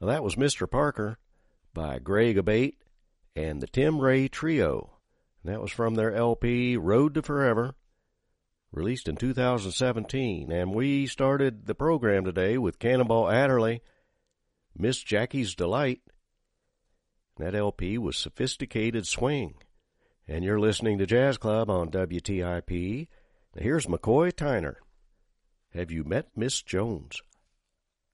Well, that was Mr. Parker by Greg Abate and the Tim Ray Trio. And that was from their LP, Road to Forever, released in 2017. And we started the program today with Cannonball Adderley, Miss Jackie's Delight. That LP was Sophisticated Swing. And you're listening to Jazz Club on WTIP. Now here's McCoy Tyner. Have you met Miss Jones?